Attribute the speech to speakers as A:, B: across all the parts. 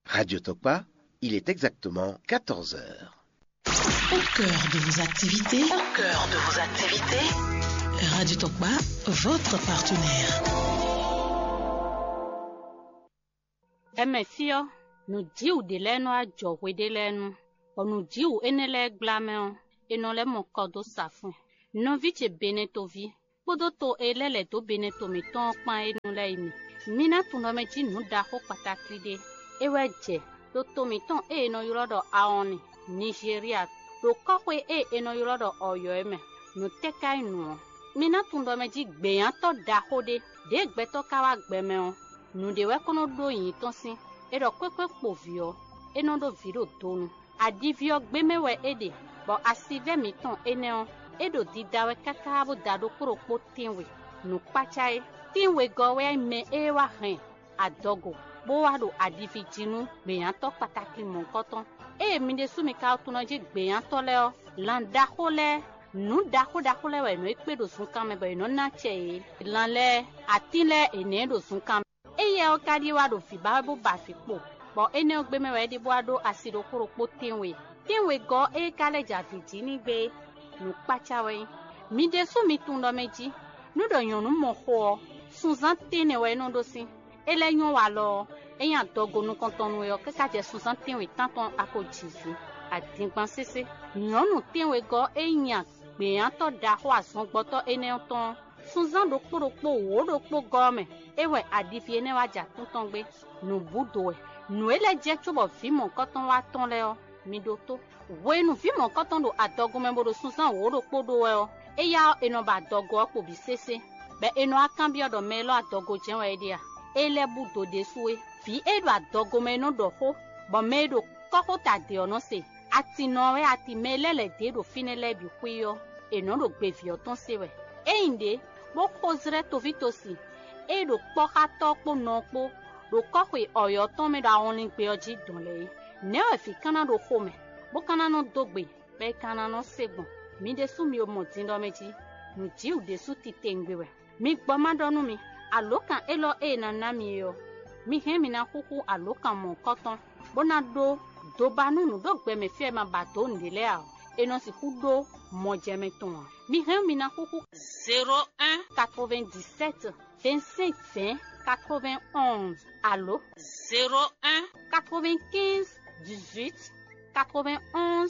A: Radio Tokpa, il est exactement 14 heures.
B: Au cœur de vos activités, Radio Tokpa, votre partenaire.
C: Monsieur, nous disons de l'enno à jouer de l'enno. On nous dit où est le glamour et non le mon corps safin. Non vite benetovi. Podoto elele to beneto mi ton pan e nu laimi. Mina tuno meji nu da ho pataki de. Ewe je to to mi ton e no yorodo aoni Nigeria. Do kokwe e no yorodo Oyo eme. Nu tekai nu. Mina tuno meji gbeyan to da ho de gbeto kawa gbeme on. Nu de we kono do yin ton sin. E do kwekwe povio. E no do viro tonu. Adivio gbemewe ede. Bo asive mi ton eneon. Edo didawe kakabo dado koropo tinwe no pachai tinwe gowe me ewa hen adogo bo wado adifitinu gbeyan to pataki mon koton mi de sumi ka tunoje gbeyan to le o landa hole nu da hole we no ipedo sun kan me be no na che lanle atile ene do sun kan ye o kadi wado fi ba bo ba fi po bo ene o gbe me we de bo wado asido koropo tinwe go kale javiti ni gbe nu pachawe mi de so mi tundo meji nu do yonu mo ho sunzan tene we no do sin ele yon wa lo eyan dogo nu kontonu yo ke ka je sunzan tenwe tanton akojisi adingban sese yonu tenwe go eyan gbe an to da ho asun gboto ene ton sunzan do poropo wo do po gome ewe adifie ne wa ja tunton gbe nu budo e nu ele je chubo fi mo koton wa ton le o mi do to wenu fi mo koton do adogo membo do sunsan wo do podo we o eya eno ba dogo po bi sese be eno akan bi odo melo adogo jenwe dia ele budo de suwe fi edo adogo meno do ho bo medo koko ta de ono se ati no we ati melele de do finele bi kwiyo eno do gbe fi oton se we einde bo kozre to vitosi edo poka to po no po do kokwe oyo ton me da only pe oji donle ne we fi kana do home bo kana no dogbe be kana no segbon mi de su mi o mo tin do meji nu ji u de su ti tengbewe mi gbo ma donu mi alokan elo na mi yo mi he mi na kuku alokan mo koton bona do banu nu do gbe me fe ma ba to ndile a eno si ku do mo je me ton mi he mi na kuku 01 97 25 20 91 allo 01 95 18 91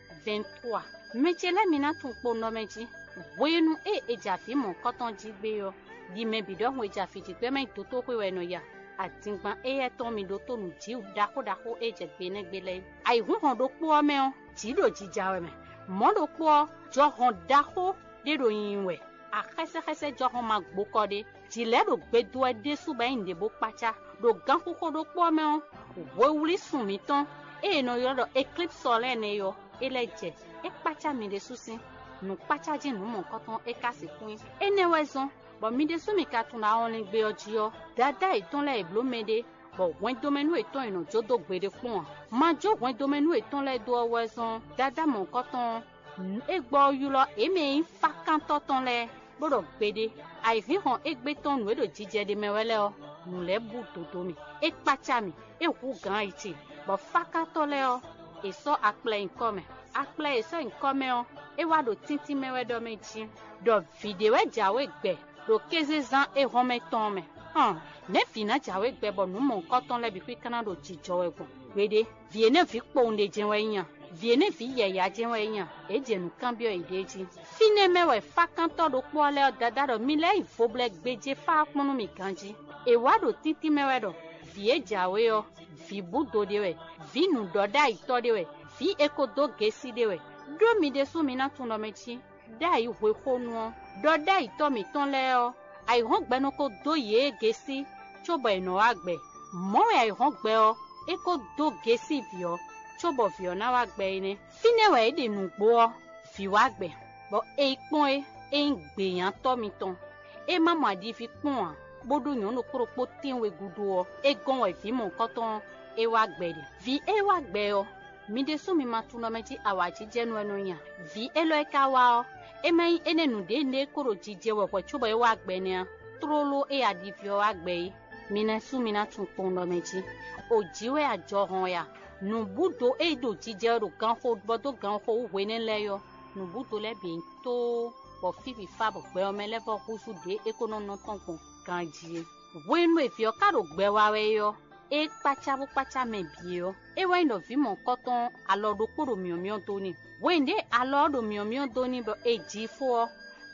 C: 23 mechele mina tun po no meji wenu ejafi mo koton jigbe yo di me bido ho ejafi jigbe me to pe we no ya atingban ton mi do to nu ji dako ejegbe ne gbele ai hu hon do po me o ji do jijawe me mo do po jo hon dako de do yin we akese jo hon ma gboko de ji le do gbe do de su ba inde bo pacha do gan koko do po me o wo wuli sun mi ton no yodo eclipse solaire ne yo eleje pacha mi de susin nu pacha ji nu mo koton kasi kun enewezon bo mi de sumi ka tun na only gbe ojiyo dada iton le iblo mede bo wen domenu iton ino jodo gbede pon ma jo wen domenu iton le do owezon dada mo koton egbo yulo emi fa kan toton le bodo gbede ai fi hon egbe ton nu edo jije de mewele o nu le bu dodo mi pacha mi hu gan iti bo faka to le o eso akple nkome akple eso nkome o wa do tinti mewe do meji do video jawe gbe do keze zan home ton me ne fina jawe gbe bo nu mo koton le bi kwi kana do jijo egbon gbede viene fi po nde jenwe yan viene fi yeya jenwe yan jenu kambio ideji fine mewe fakan to do po le dada do mi le ifoble gbeje fa ponu mi kanji wa do tinti mewe do vie jawe o vi budo dewe vi nu doda ito dewe vi ekodo gesi dewe do mi de su mi na tun do mechi dai we konu doda ito mi ton le o ai hon gbe no ko do ye gesi chobo eno agbe mo ai hon gbe o ekodo gesi vi o chobo vi o na wa gbe ni fine we de nu gbo fi wa gbe bo ipon ngbe yan to mi ton mama di fi pon bodo yon no koropo tinwe gudu o gon we fi mo koton wa gbede vi wa gbe o mi de so mi matuno meji awaji jenu enu yan vi elo ka wa o mai enenu de ne koro jije we po chubo wa gbe ni trolo adifio wa gbe mina su mina tun kpondo meji o jiwe ajo hon ya nubudo edo jije ro gan ho bodo gan ho wene leyo nubudo le bi to bo fibi fa bo gbe o mele bo kusu de ekono no ton kon kan ji wenu e fi o ka ro gbe wa we yo e pacha me bi yo e wa ndo vi mo koton alodo kporo miomio to ni wende alodo miomio do ni bo e ji fo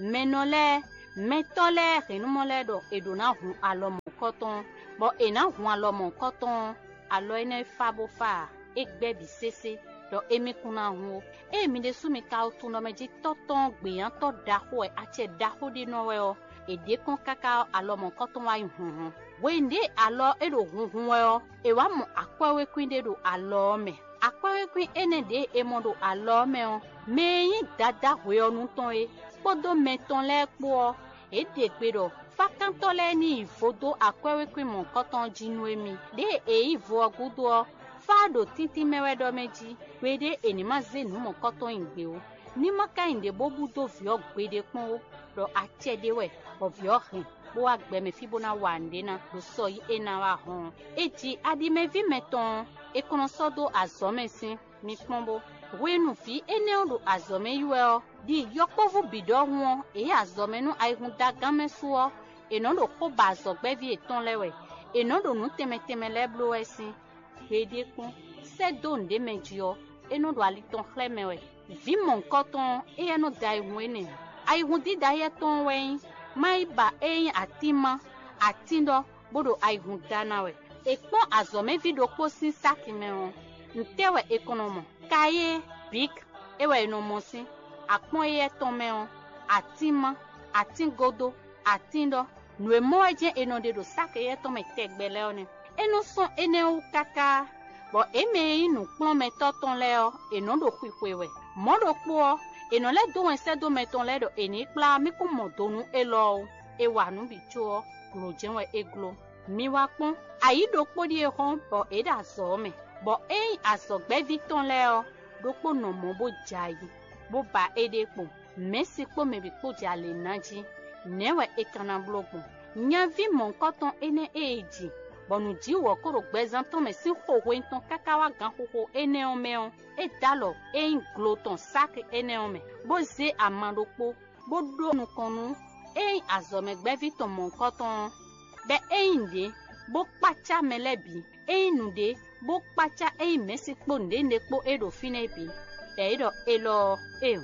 C: menole metole renumole do edona hu alomo koton bo ena hu alomo koton alo ene fabo fa egbe bi sese do emi kuna hu emi de sumi ka otu no meji toton gbeyan to daho e ache daho di no we o ede kon kaka alomo koton wa hu wende alo edo hu we o e wa mo akwawe kwinde do alo me akwawe kwin ene de emodo alo me o meyin dada we onu ton e podo meton le po e de gbero fakantole ni ifodo akwewe kwin mo koton jinu emi de e ivo ogudo fado titi mewedo meji wede enima zenu mo koton ingbe o ni maka inde bobudo vio gbede pon o do achedewe o vio hin bo agbe me fibona wande na do so yi ena wa hon eji adime vi meton e kono sodo azomesin mi pombo wenu fi ene odo azome yuel di yokovu bido won e azome nu aihun dagame suo enodo ko bazogbe vi eton lewe enodo nu temeteme leblo esin hede kun sedo nde mejio enodo aliton khlemewe vi mon koton e eno dai wene aihun di dai eton wen mai ba eyin atima atindo bodo aihun danawe ekpon azome video posin sakimeo ntewe ekonomo kaye big ewe no mosin akpon ye tomeo atima atingodo atindo nwe moje enode do sake ye tome tegbele one eno son ene kaka bo eme inu plon metoton leo enodo kwikwewe modo po eno le do ense do meton le do eni pla mi ko modonu elo e wa nu bicho grojenwe eglo mi wa pon ayido podi e hon bo e da so me bo e asogbe victon leo do po no mo bo jayi bo ba edepo mesi po me bi po jale naji newe e kana blogo nya vi mon koton ene eji bonu ji wo koro gbezan ton me si hoho nton kakawa gan hoho ene o meon e dalo e ngloton sak ene o me bo ze amandopo bo do nu konu e azome gbe victon mon koton be einde bo pacha melebi einude bo pacha ei mesikpo ndende kpo edo finebi edo elo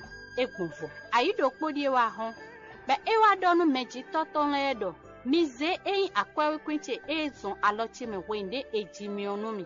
C: egunfo ayido kpo die wa hon be ewa donu meji toton edo mize ei akwawe kwinche ezon alochi me wende ejimi onumi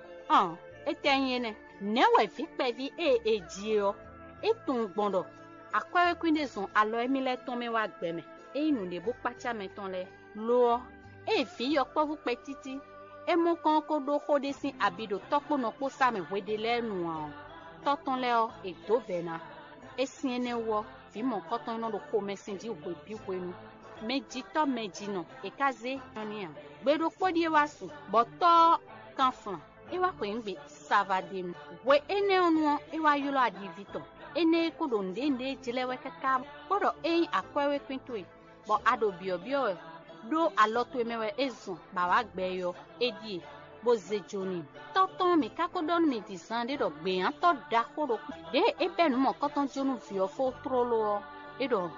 C: etenyene newe fikpe vi ejio etun gbondo akwawe kwinde zon alo emile ton me wa gbeme einude bo pacha meton le lo e fi yo povu petiti e mo kan ko do khode sin abido topo no po sa me wede lenu an toton le o e do vena e sin ene wo fi mo koton no do ko mesin di ogbe bi wenu meji to meji no e kaze oni an gbedo podi e wasu boto kanfan e wa ko ngbe savade we ene onu e wa yulo adi vito ene ko do ndende jilewe kaka bodo e akwewe kwinto e bo ado biobio do aloto emewe ezun ba wa gbeyo edi bo zejoni toton mi kakodon mi disande do gbeyan to da koro de ebenu mo koton jonu fi ofo trolo edo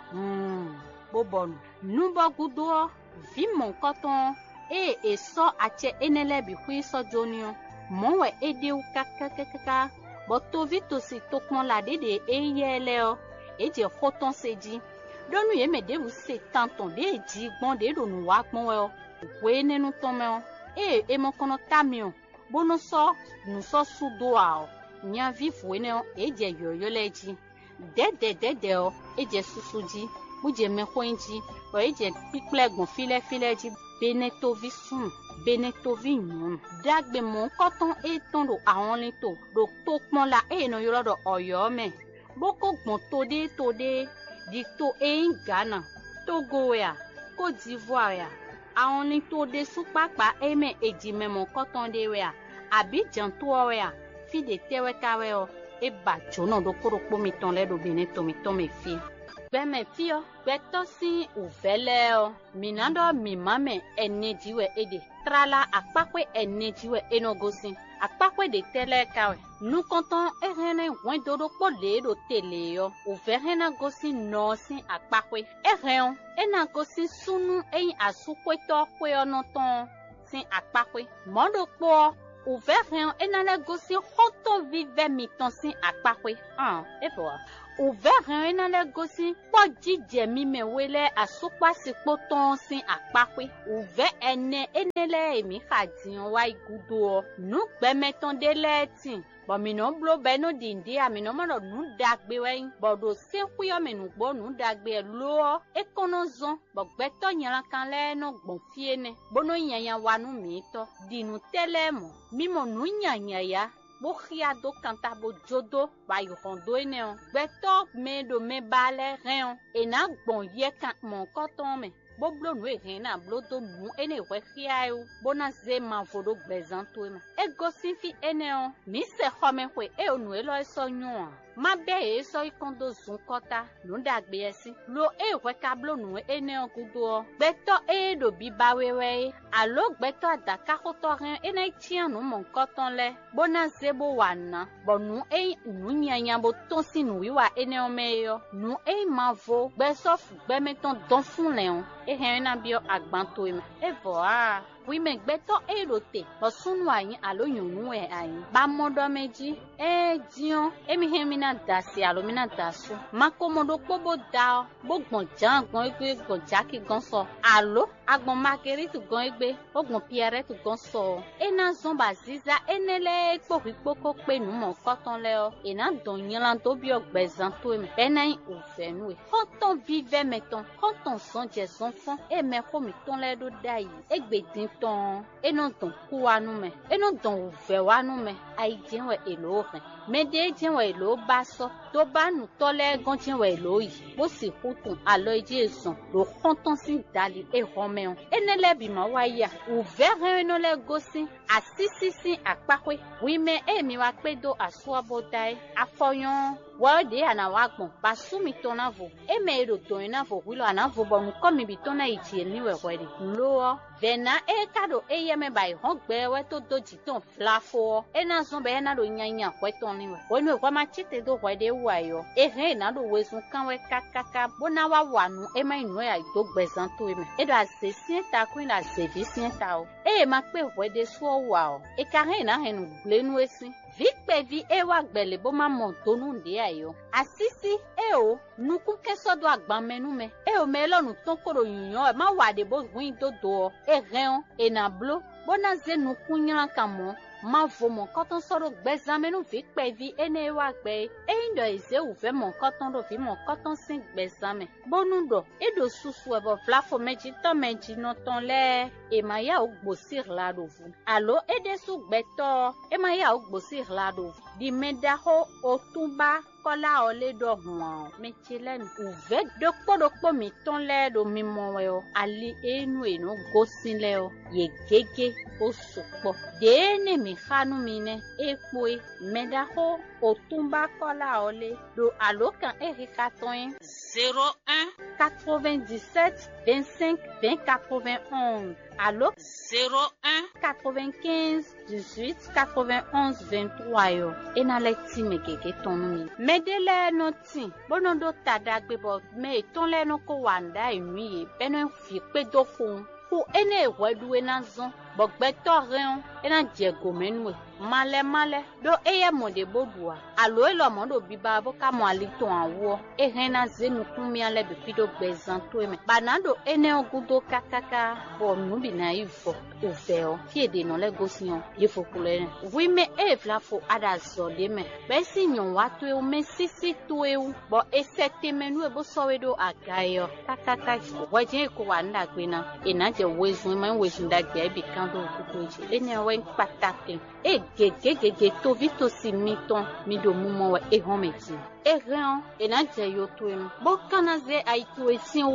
C: bo bonu nubo gudo vi mon koton so ache enele bi hui so jonio monwe ede u kakakaka bo to vito si tokmon la de eyele eje khoton seji donu ye mede u se tanton de ji gbon de do nu wa gbon we nenu ton me e mo kono tamio bono so nu so sudo a nya vifu ne eje yoyo leji de o eje susuji buje me khoinji o eje piplegun file ji benetovi sun benetovi nyun dagbe mo koton e ton do awon lito do to pon la e no yoro do oyo me boko gbon tode dicto e Ghana Togo ya Côte d'Ivoire ya awon ni to de supapa eme ejime mo koton de we ya Abidjan to we ya fi de tewe kawe o e ba jono do koro po mi ton le do beneto mi ton me fi gbeme fio gbeto si uveleo minando mimame enejiwe ede trala akpakwe enejiwe enogosi akpakwe de tele kawe nu konton erene wendodo pole do tele yo uverena gosi no si akpakwe eren ena gosi sunu ein asukweto kwe onoton si akpakwe modo po Ouvert enale gosi hoto vive mitonsi akpakwe. Evoa. Ouvert enale gosi podi jemi me wele asukwa sikpoton si akpakwe. Ouvert enele emi khadion wa igudo. Nu gbemeton dele tin. Bon mino blo beno dindi a mino mono nu dagbe wen bodo se kuyo menu gbo nu dagbe lo ekonozon bo gbeto nyan kan le no gbon fie ne bono yanya wanu mi to dinu telemo mimo nu nyanya ya bo khia do kanta bo jodo ba yondo ene o gbeto me do me bale ren e na gbon ye kan mon koton me bo blo nu e na blo do nu ene we khia yo bona ze ma vodo gbezanto me e gosi fi ene o mi se khome kwe e onu e lo so nyon ma be e so ikondo zun kota nu dagbe esi lo e we ka blo nu ene o kudo gbeto e do bi ba wewe alo gbeto adaka koto ren ene tian nu mon koton le bona ze bo wana bo nu e nu nyanya bo ton si nu wiwa ene o meyo nu e ma vo gbeso fu gbe meton don fun leon e hen na bio agbanto e voa oui me gbeto e rote bo sunu ayin alo yunu e ayin ba modo meji e dion e mi hen mi na dasi alo mi na dasu makomodo pobo da bo gbon jan gbon egbe gbon jaki gan so alo agbon marguerite gan egbe ogbon pierre tu gan so e na zomba ziza enele pokipoko pe nu mo koton le o e na don yan to bi ogbezan to me benin o fenu e koton vive meton koton son je son fon e me ko mi ton le do dai egbe din ton e no don ku anu me e no don uve wanu me ai jenwe elo ren me de jenwe elo baso to ba nu to le gan jenwe elo yi bo si hutun alo eje son lo konton si dali e homeon enele bi ma waya uve ren no le gosi asisi akpakwe wi me e mi wa pedo asuabo dai afoyon wode ana wagbon basumi tonavo e me ro to inavo wilo anavo bonu komi bi tona iti ni wewede lo vena e kado e yeme bai hongbe we to doji ton flafo e na zon be na do nyanya kweton ni we onu kwa ma chite do wede wayo e he na do wesun kan we kakaka bona wa wanu e ma inu ya do gbezan to e me e do asesien ta queen la service ta o e ma pe wede so wa o e ka he na henu glenu esi Vikpe vi ewa gbele bo ma montonu ndi ayo. Asisi eo nuku keso do agban menu me. Eo me lonu ton koro yunyon e ma wade bo gwin do do e reon e na blo. Bona ze nuku nyan kamo. Ma vo mon koton soro gbezan menu vikpe vi ene ewa gbe. E indo eze uve mon koton do vi mon koton sin gbezan me. Bonu do e do susu e bo flafo meji no ton le. E ma ya ou gbosir la do vu. Alo e de su gbeto. E ma ya ou gbosir la do vu. Di medaho otumba kola ole do huan. Mechilen uve dokpo mi ton le do mi monweo. Ali enu eno gosin leo. Ye gege o sukpo. Dene mi khanu mine ekwe medaho otumba kola ole do alokan erikaton 01 97 25 20 91 allo 01 95 18 91 23 yo ena leti megege tonu mi medele no tin bono do tadagbe bo me ton le no ko wanda imi beno fi pe do fun ku ene wedu ena zon bogbeto ren ena jego menwe male do eye mode bodua alo elo modo biba bo ka mo ali ton awo e rena zenu kumi ale be pido gbezan to eme banado ene ogudo kakaka bo nubi na ifo oveo fiede no le gosion ye fokule wi me e flafo ada zode me be sinyon watu e o me sisi to e bo e sete menu e bo sowedo agayo kakaka waje ko wanda gbena e na je wezu me wezu ndagbe bi kando kutoji ene wen patake e gege to vito si miton mi do mumo wa e hometi e ran e na je yo to em bo kanaze ai to esin o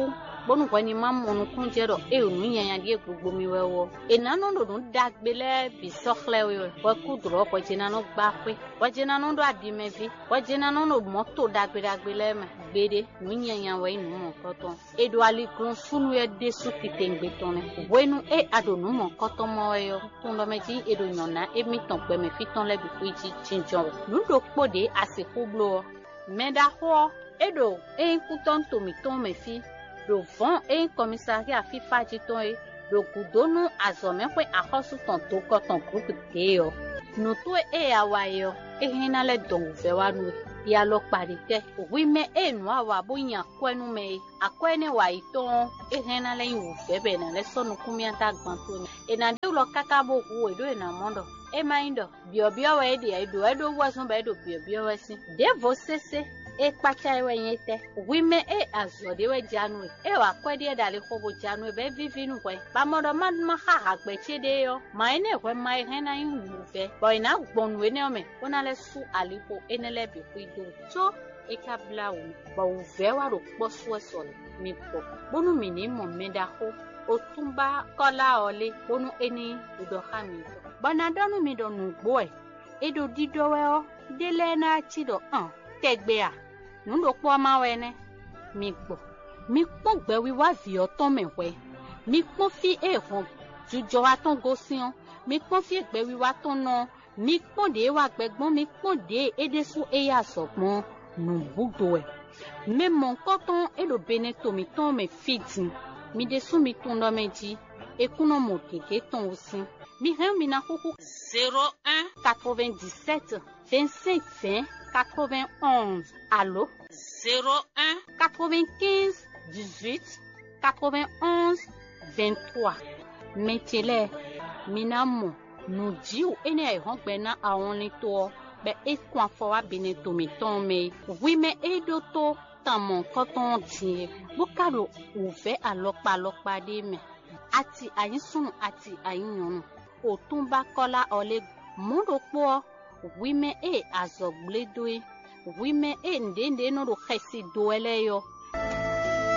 C: bonu kwani mamonu kunjero e onu yanya die gbogbo mi wewo enano ndo dagbele bi sokhle we wa kudro ko jinano gbape wa jinano ndo adimevi wa jinano ndo moto dagbele me gbede nu yanya we nu mo koton edo ali kun sunu e desu kitengbe tone wenu e adonu mo koton mo yo tundo meji edo nyona e mi ton pe me fiton le bi kuiji chinjon nu do pode asiko blo meda ho edo e kuton to mi ton me fi le vent et commissariat FIFA jiton e le kudonu azome kwe akosu ton to ko ton groupe teo no to e awayo e hina le don fe wa nu ya lo parite wi me e nu awa boyan kwenu me akwene wa iton e hina le yu fe be na le sonu kumia ta gbanto ni e na de lo kakabo ku e do e na mondo e maindo biobio we de edo wasun be do biobio we sin de vo sese e pacha ewe yete wime e azode we janwe e wa kwedi e dali khobo janwe be vivinu kwe ba modo man ma ha ha gbe chede yo mai ne kwe mai hena yin uve boy na gbonwe ne ome ona le su alipo enele bi kwido so e ka blawo ba uve wa ro posu esole mi po bonu mi ni mo meda ho otumba kola ole bonu eni udo hami bana donu mi do nu gbo e do dido we o dele na chido tegbe a nundo po ma wene mi po gbe wi wa vi oton mewe mi po fi e hon jujo aton gosion mi po fi gbe wi wa ton no mi po de wa gbegbon mi po de edesu e ya sopon nu budo e me mon koton e lo beneto mi ton me fitin mi desu mi ton do meji e kuno mo keke ton osin mi ren mi na koko 01 97 25 20 91. Allô? 01 95 18 91 23. Metele minamo nous dit ou ene ay rompena a on lito be e kwa fo wa beneto mi ton me oui me e doto tamon koton ti bukalo ouve alokpa de me ati ayin sunu ati ayin yonu otumba kola ole mundo po wime e azogble doe wime e ndende no do khesi doele yo